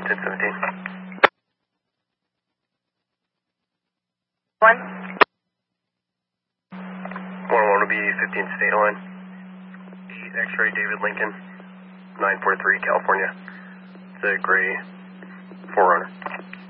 1017. 1. 1 will be 15 State Line. 8 X-ray David Lincoln, 943 California. It's a gray 4Runner.